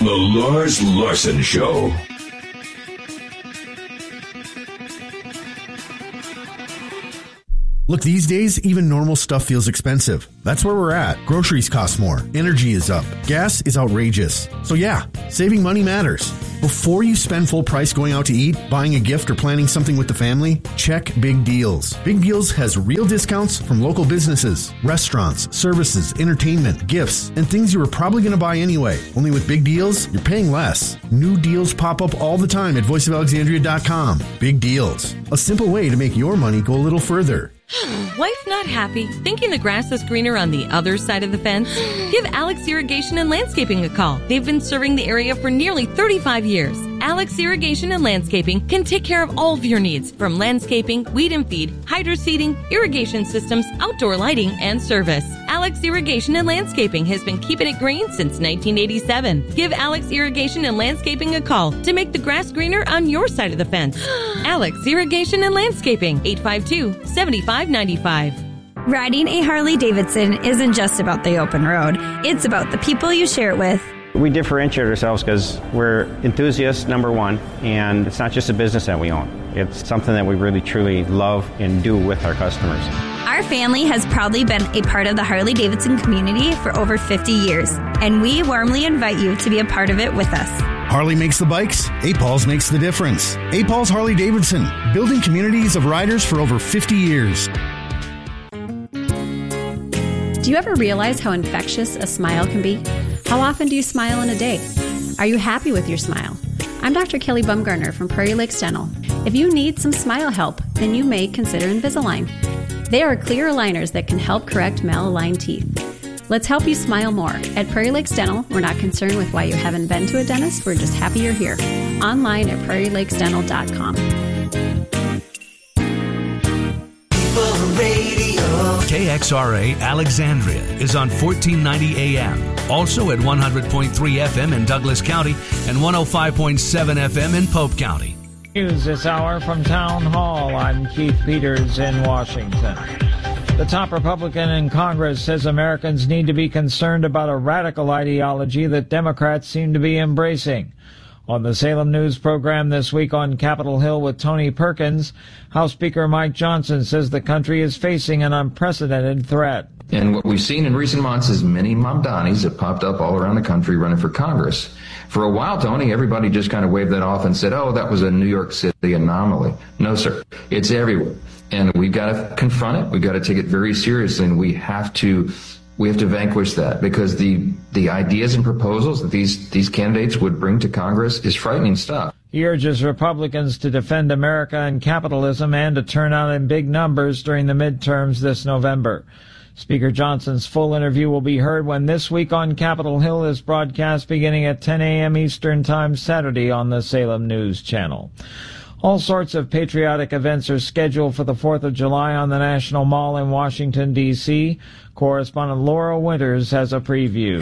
The Lars Larson Show. Look, these days, even normal stuff feels expensive. That's where we're at. Groceries cost more. Energy is up. Gas is outrageous. So yeah, saving money matters. Before you spend full price going out to eat, buying a gift, or planning something with the family, check Big Deals. Big Deals has real discounts from local businesses, restaurants, services, entertainment, gifts, and things you were probably going to buy anyway. Only with Big Deals, you're paying less. New deals pop up all the time at voiceofalexandria.com. Big Deals. A simple way to make your money go a little further. Wife not happy? Thinking the grass is greener on the other side of the fence? Give Alex Irrigation and Landscaping a call. They've been serving the area for nearly 35 years. Alex Irrigation and Landscaping can take care of all of your needs, from landscaping, weed and feed, hydro seeding, irrigation systems, outdoor lighting, and service. Alex Irrigation and Landscaping has been keeping it green since 1987. Give Alex Irrigation and Landscaping a call to make the grass greener on your side of the fence. Alex Irrigation and Landscaping, 852-7595. Riding a Harley-Davidson isn't just about the open road. It's about the people you share it with. We differentiate ourselves because we're enthusiasts, number one, and it's not just a business that we own. It's something that we really, truly love and do with our customers. Our family has proudly been a part of the Harley-Davidson community for over 50 years, and we warmly invite you to be a part of it with us. Harley makes the bikes, A-Paul's makes the difference. A-Paul's Harley-Davidson, building communities of riders for over 50 years. Do you ever realize how infectious a smile can be? How often do you smile in a day? Are you happy with your smile? I'm Dr. Kelly Bumgarner from Prairie Lakes Dental. If you need some smile help, then you may consider Invisalign. They are clear aligners that can help correct malaligned teeth. Let's help you smile more. At Prairie Lakes Dental, we're not concerned with why you haven't been to a dentist. We're just happy you're here. Online at prairielakesdental.com. KXRA Alexandria is on 1490 AM, also at 100.3 FM in Douglas County and 105.7 FM in Pope County. News this hour from Town Hall. I'm Keith Peters in Washington. The top Republican in Congress says Americans need to be concerned about a radical ideology that Democrats seem to be embracing. On the Salem News program this week on Capitol Hill with Tony Perkins, House Speaker Mike Johnson says the country is facing an unprecedented threat. And what we've seen in recent months is many Mamdanis have popped up all around the country running for Congress. For a while, Tony, everybody just kind of waved that off and said, oh, that was a New York City anomaly. No, sir. It's everywhere. And we've got to confront it. We've got to take it very seriously, and we have to vanquish that, because the ideas and proposals that these candidates would bring to Congress is frightening stuff. He urges Republicans to defend America and capitalism and to turn out in big numbers during the midterms this November. Speaker Johnson's full interview will be heard when This Week on Capitol Hill is broadcast beginning at 10 a.m. Eastern Time Saturday on the Salem News Channel. All sorts of patriotic events are scheduled for the 4th of July on the National Mall in Washington, D.C. Correspondent Laura Winters has a preview.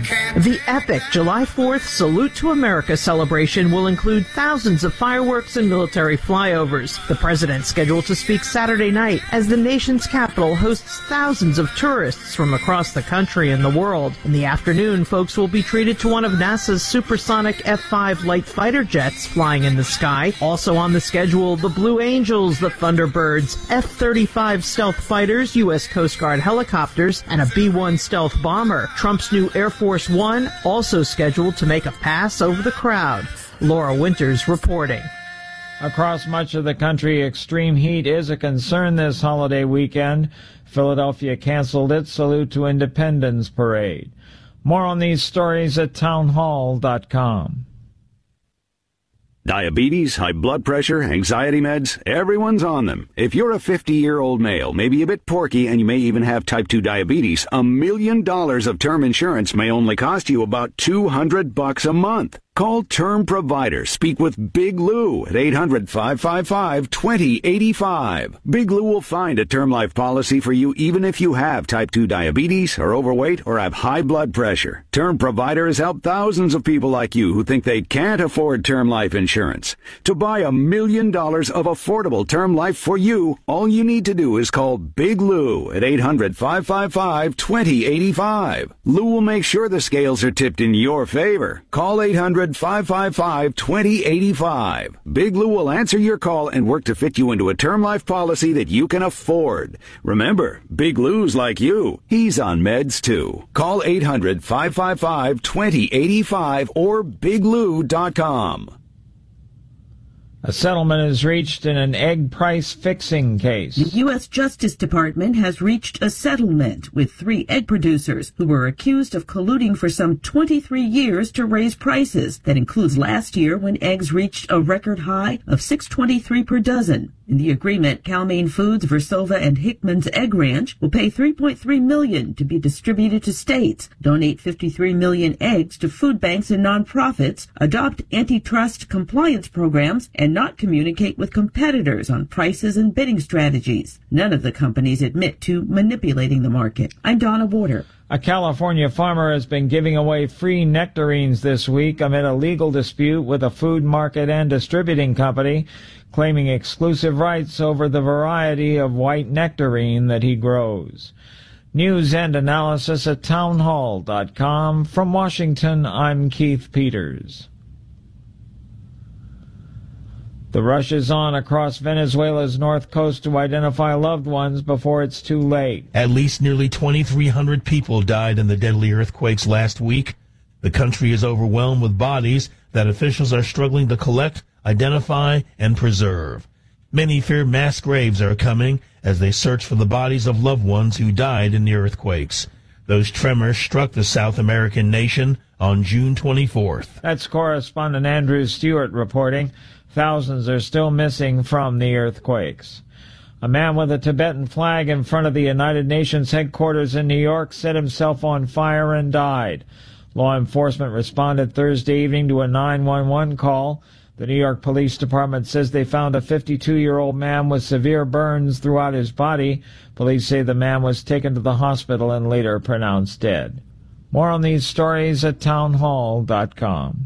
The epic July 4th Salute to America celebration will include thousands of fireworks and military flyovers. The president's scheduled to speak Saturday night as the nation's capital hosts thousands of tourists from across the country and the world. In the afternoon, folks will be treated to one of NASA's supersonic F-5 light fighter jets flying in the sky. Also on the schedule, the Blue Angels, the Thunderbirds, F-35 stealth fighters, U.S. Coast Guard helicopters, and a B-1 stealth bomber. Trump's new Air Force One also scheduled to make a pass over the crowd. Laura Winters reporting. Across much of the country, extreme heat is a concern this holiday weekend. Philadelphia canceled its Salute to Independence parade. More on these stories at townhall.com. Diabetes, high blood pressure, anxiety meds, everyone's on them. If you're a 50-year-old male, maybe a bit porky, and you may even have type 2 diabetes, $1 million of term insurance may only cost you about $200 a month. Call Term Provider. Speak with Big Lou at 800-555-2085. Big Lou will find a term life policy for you even if you have type 2 diabetes, are overweight, or have high blood pressure. Term Provider has helped thousands of people like you who think they can't afford term life insurance. To buy $1 million of affordable term life for you, all you need to do is call Big Lou at 800-555-2085. Lou will make sure the scales are tipped in your favor. Call 800-555-2085. Big Lou will answer your call and work to fit you into a term life policy that you can afford. Remember, Big Lou's like you. He's on meds too. Call 800-555-2085 or biglou.com. A settlement is reached in an egg price fixing case. The U.S. Justice Department has reached a settlement with 3 egg producers who were accused of colluding for some 23 years to raise prices. That includes last year when eggs reached a record high of $6.23 per dozen. In the agreement, Cal-Maine Foods, Versova, and Hickman's Egg Ranch will pay $3.3 million to be distributed to states, donate 53 million eggs to food banks and nonprofits, adopt antitrust compliance programs, and not communicate with competitors on prices and bidding strategies. None of the companies admit to manipulating the market. I'm Donna Warder. A California farmer has been giving away free nectarines this week amid a legal dispute with a food market and distributing company, claiming exclusive rights over the variety of white nectarine that he grows. News and analysis at townhall.com. From Washington, I'm Keith Peters. The rush is on across Venezuela's north coast to identify loved ones before it's too late. At least nearly 2,300 people died in the deadly earthquakes last week. The country is overwhelmed with bodies that officials are struggling to collect, identify, and preserve. Many fear mass graves are coming as they search for the bodies of loved ones who died in the earthquakes. Those tremors struck the South American nation on June 24th. That's correspondent Andrew Stewart reporting. Thousands are still missing from the earthquakes. A man with a Tibetan flag in front of the United Nations headquarters in New York set himself on fire and died. Law enforcement responded Thursday evening to a 911 call. The New York Police Department says they found a 52-year-old man with severe burns throughout his body. Police say the man was taken to the hospital and later pronounced dead. More on these stories at townhall.com.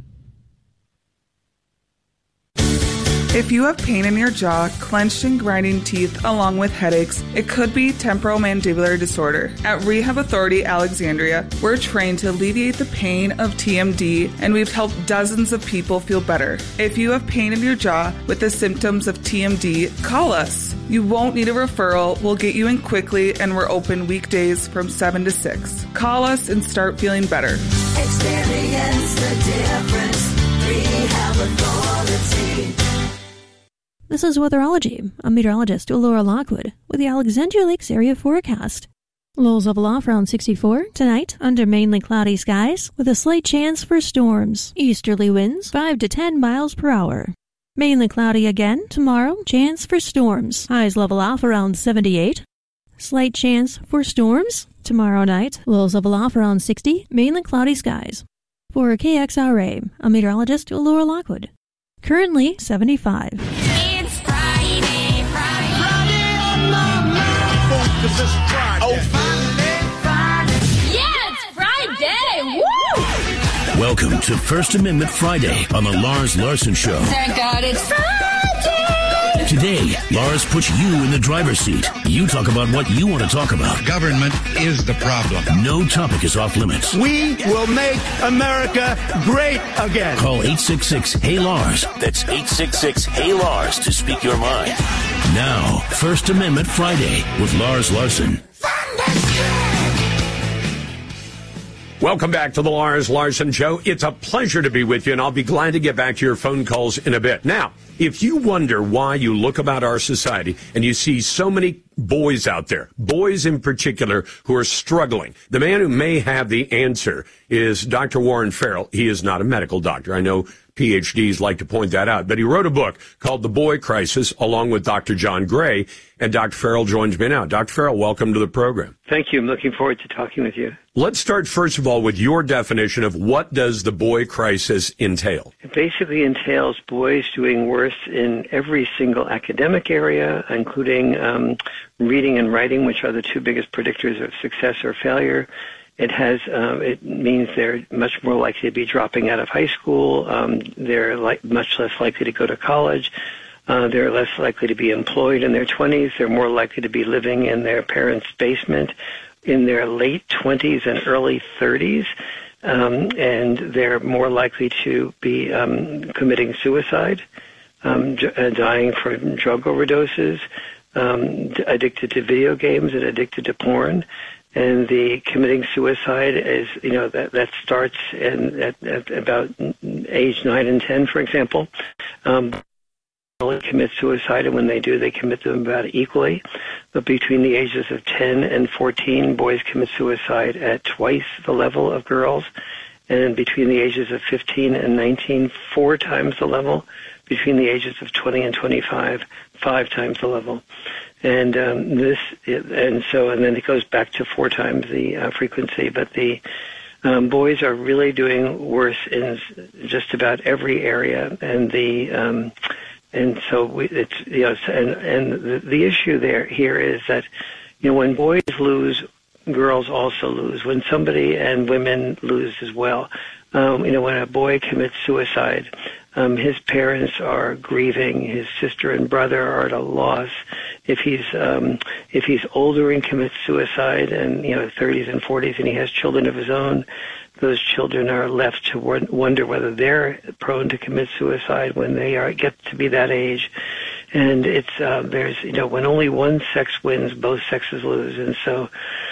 If you have pain in your jaw, clenched and grinding teeth, along with headaches, it could be temporomandibular disorder. At Rehab Authority Alexandria, we're trained to alleviate the pain of TMD, and we've helped dozens of people feel better. If you have pain in your jaw with the symptoms of TMD, call us. You won't need a referral. We'll get you in quickly, and we're open weekdays from 7 to 6. Call us and start feeling better. Experience the difference. Rehab Authority. This is Weatherology. I'm meteorologist Laura Lockwood with the Alexandria Lakes area forecast. Lows level off around 64 tonight under mainly cloudy skies with a slight chance for storms. Easterly winds 5 to 10 miles per hour. Mainly cloudy again tomorrow, chance for storms. Highs level off around 78. Slight chance for storms tomorrow night. Lows level off around 60, mainly cloudy skies. For KXRA, I'm meteorologist Laura Lockwood. Currently 75. It's Friday on my mind. This is Friday. Oh, Friday. Yeah, it's Friday. Woo! Welcome to First Amendment Friday on the Lars Larson Show. Thank God it's Friday. Today, Lars puts you in the driver's seat. You talk about what you want to talk about. Government is the problem. No topic is off limits. We will make America great again. Call 866-HEY-LARS. That's 866-HEY-LARS to speak your mind. Now, First Amendment Friday with Lars Larson. Welcome back to the Lars Larson Show. It's a pleasure to be with you, and I'll be glad to get back to your phone calls in a bit. Now, if you wonder why you look about our society and you see so many boys out there, boys in particular, who are struggling. The man who may have the answer is Dr. Warren Farrell. He is not a medical doctor. I know PhDs like to point that out, but he wrote a book called The Boy Crisis along with Dr. John Gray, and Dr. Farrell joins me now. Dr. Farrell, welcome to the program. Thank you. I'm looking forward to talking with you. Let's start, first of all, with your definition of what does the boy crisis entail? It basically entails boys doing worse in every single academic area, including reading and writing, which are the two biggest predictors of success or failure. It means they're much more likely to be dropping out of high school. They're much less likely to go to college. They're less likely to be employed in their 20s. They're more likely to be living in their parents' basement in their late 20s and early 30s. And they're more likely to be committing suicide, dying from drug overdoses, addicted to video games and addicted to porn. And the committing suicide is, that starts at about age 9 and 10, for example. Commit suicide, and when they do, they commit them about equally. But between the ages of 10 and 14, boys commit suicide at twice the level of girls. And between the ages of 15 and 19, 4 times the level. Between the ages of 20 and 25, 5 times the level. And then it goes back to 4 times the frequency. But the boys are really doing worse in just about every area, and the issue here is that when boys lose, girls also lose. When somebody and women lose as well. When a boy commits suicide, his parents are grieving. His sister and brother are at a loss. If he's older and commits suicide, and 30s and 40s, and he has children of his own, those children are left to wonder whether they're prone to commit suicide when they get to be that age. And when only one sex wins, both sexes lose. And so,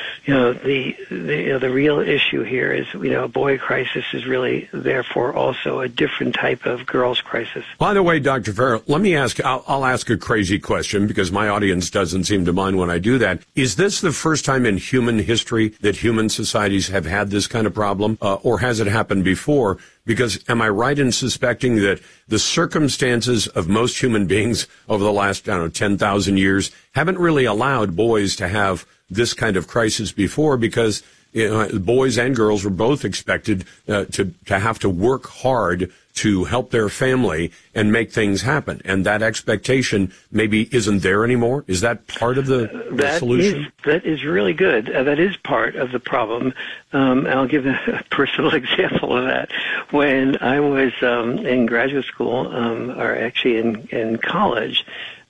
the real issue here is, a boy crisis is really, therefore, also a different type of girls crisis. By the way, Dr. Farrell, let me ask, I'll ask a crazy question because my audience doesn't seem to mind when I do that. Is this the first time in human history that human societies have had this kind of problem, or has it happened before? Because am I right in suspecting that the circumstances of most human beings over the last, 10,000 years haven't really allowed boys to have this kind of crisis before, because boys and girls were both expected to have to work hard to help their family and make things happen. And that expectation maybe isn't there anymore? Is that part of the solution? That is really good. That is part of the problem. I'll give a personal example of that. When I was in graduate school, or actually in college,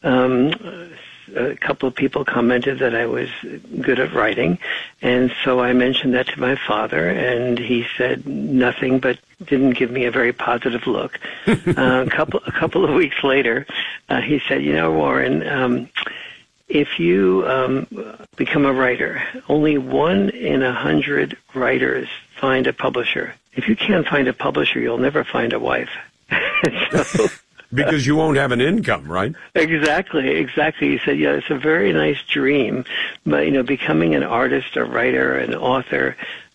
a couple of people commented that I was good at writing, and so I mentioned that to my father, and he said nothing but didn't give me a very positive look. A couple of weeks later, he said, Warren, if you become a writer, only 1 in 100 writers find a publisher. If you can't find a publisher, you'll never find a wife. So, because you won't have an income, right? Exactly. He said, it's a very nice dream, but, becoming an artist, a writer, an author,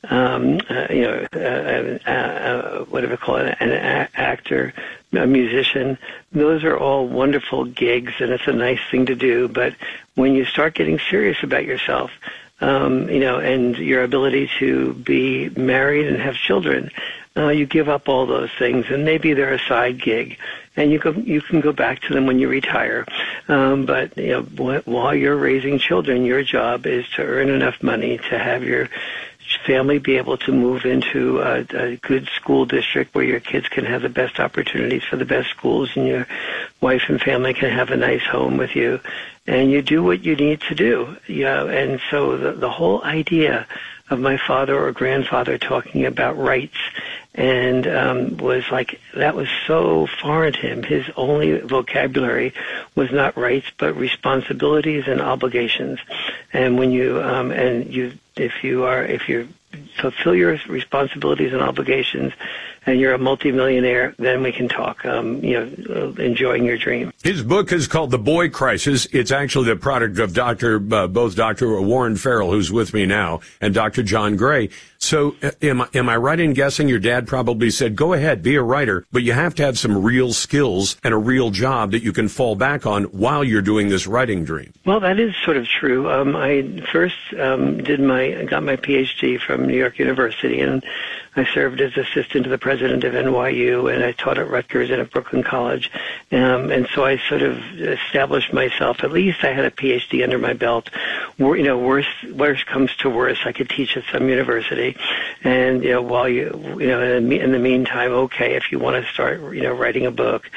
whatever call it, an actor, a musician, those are all wonderful gigs, and it's a nice thing to do. But when you start getting serious about yourself, and your ability to be married and have children, you give up all those things, and maybe they're a side gig, and you can go back to them when you retire. But while you're raising children, your job is to earn enough money to have your family be able to move into a good school district where your kids can have the best opportunities for the best schools, and your wife and family can have a nice home with you, and you do what you need to do. And so the whole idea of my father or grandfather talking about rights and was like, that was so foreign to him. His only vocabulary was not rights but responsibilities and obligations. And when if you fulfill your responsibilities and obligations and you're a multimillionaire, then we can talk, enjoying your dream. His book is called The Boy Crisis. It's actually the product of both Dr. Warren Farrell, who's with me now, and Dr. John Gray. So am I right in guessing your dad probably said, go ahead, be a writer, but you have to have some real skills and a real job that you can fall back on while you're doing this writing dream? Well, that is sort of true. I first got my PhD from New York University, and I served as assistant to the president of NYU, and I taught at Rutgers and at Brooklyn College. And so I sort of established myself. At least I had a PhD under my belt. Worst comes to worst, I could teach at some university. And, while in the meantime, okay, if you want to start, writing a book.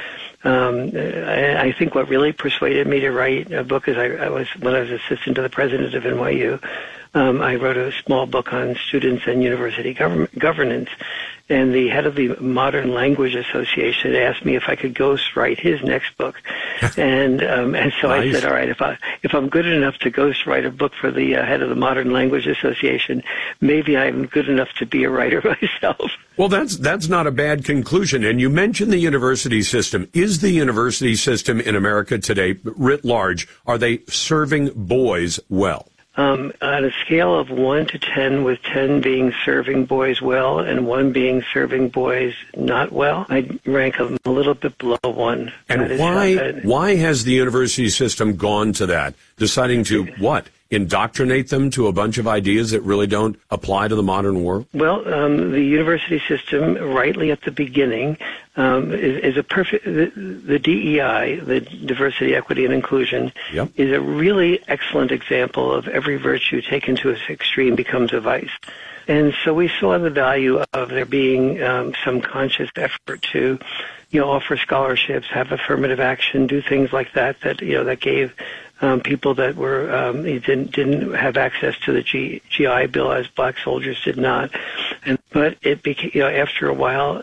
I think what really persuaded me to write a book is when I was assistant to the president of NYU, I wrote a small book on students and university governance, and the head of the Modern Language Association asked me if I could ghostwrite his next book, and so nice. I said, all right, if I'm good enough to ghostwrite a book for the head of the Modern Language Association, maybe I'm good enough to be a writer myself. Well, that's not a bad conclusion. And you mentioned the university system. Is the university system in America today, writ large, are they serving boys well? On a scale of 1 to 10, with 10 being serving boys well and 1 being serving boys not well, I'd rank them a little bit below 1. And why has the university system gone to that, deciding to what? Indoctrinate them to a bunch of ideas that really don't apply to the modern world? Well, the university system, rightly at the beginning, is a perfect. The DEI, the diversity, equity, and inclusion, yep, is a really excellent example of every virtue taken to its extreme becomes a vice. And so we saw the value of there being some conscious effort to, offer scholarships, have affirmative action, do things like that that gave people that were didn't have access to the GI Bill as black soldiers did not. But it became, after a while,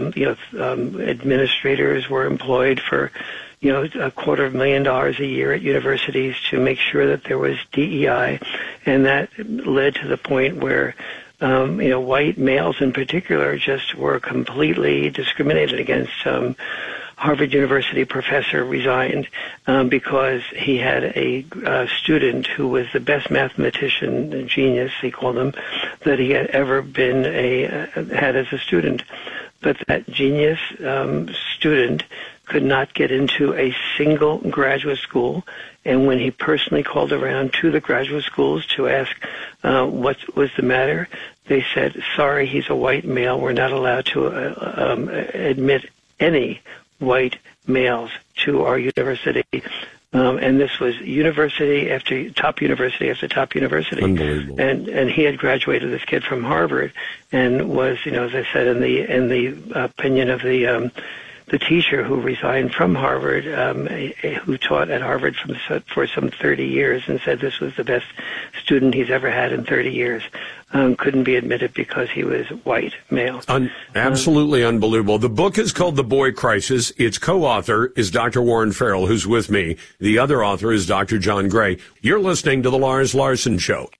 administrators were employed for $250,000 a year at universities to make sure that there was DEI, and that led to the point where white males in particular just were completely discriminated against. Harvard University professor resigned because he had a student who was the best mathematician, a genius, he called him, that he had ever had as a student. But that genius student could not get into a single graduate school, and when he personally called around to the graduate schools to ask what was the matter, they said, sorry, he's a white male. We're not allowed to admit any white males to our university. And this was university after top university after top university. Unbelievable. And he had graduated, this kid, from Harvard, and was, as I said, in the opinion of the teacher who resigned from Harvard, who taught at Harvard for some 30 years, and said this was the best student he's ever had in 30 years. Couldn't be admitted because he was white male. Absolutely unbelievable. The book is called The Boy Crisis. Its co-author is Dr. Warren Farrell, who's with me. The other author is Dr. John Gray. You're listening to The Lars Larson Show.